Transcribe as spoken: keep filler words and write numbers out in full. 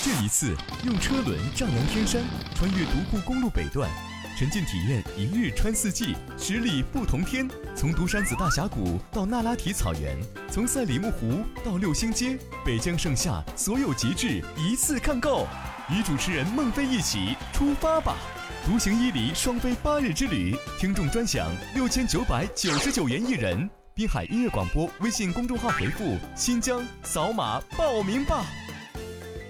这一次，用车轮丈量天山，穿越独库公路北段，沉浸体验一日穿四季，十里不同天。从独山子大峡谷到那拉提草原，从赛里木湖到六星街，北疆盛夏所有极致一次看够。与主持人孟非一起出发吧！独行伊犁双飞八日之旅，听众专享六千九百九十九元一人。滨海音乐广播微信公众号回复“新疆”，扫码报名吧。